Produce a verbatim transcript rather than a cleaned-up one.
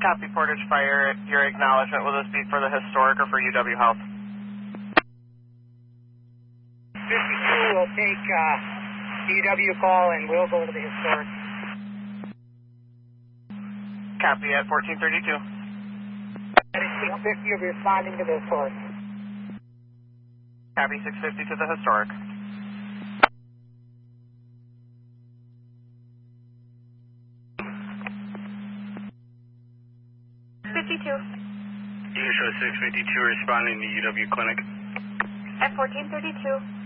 Copy Portage Fire. Your acknowledgement, will this be for the historic or for U W Health? fifty-two will take uh, the U W call and we'll go to the historic. Copy at fourteen thirty-two. six fifty will be responding to the historic. Copy six fifty to the historic. fifty-two. You can show six fifty-two responding to U W Clinic. At fourteen thirty-two.